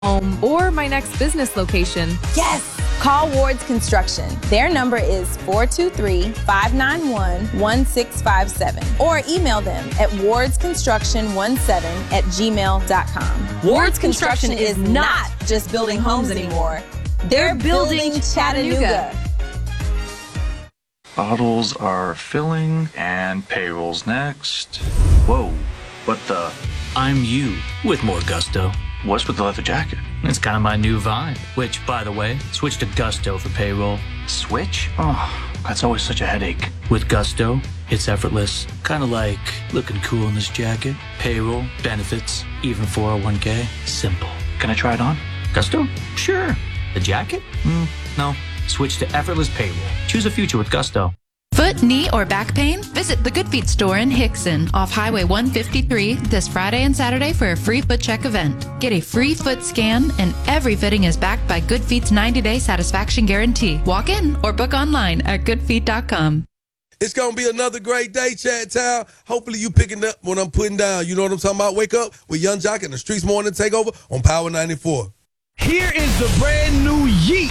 home, or my next business location. Yes! Call Ward's Construction. Their number is 423-591-1657. Or email them at wardsconstruction17@gmail.com. Ward's Construction is not just building homes anymore. They're building Chattanooga. Bottles are filling and payroll's next. Whoa, what the? I'm you with more gusto. What's with the leather jacket? It's kind of my new vibe, which, by the way, switch to Gusto for payroll. Switch? Oh, that's always such a headache. With Gusto, it's effortless. Kind of like looking cool in this jacket. Payroll, benefits, even 401k. Simple. Can I try it on? Gusto? Sure. The jacket? No. Switch to effortless payroll. Choose a future with Gusto. Foot, knee, or back pain? Visit the Good Feet store in Hickson off Highway 153 this Friday and Saturday for a free foot check event. Get a free foot scan, and every fitting is backed by Good Feet's 90-day satisfaction guarantee. Walk in or book online at goodfeet.com. It's going to be another great day, Chat Town. Hopefully you picking up what I'm putting down. You know what I'm talking about? Wake up with Young Jock and the Streets Morning Takeover on Power 94. Here is the brand new Yeet.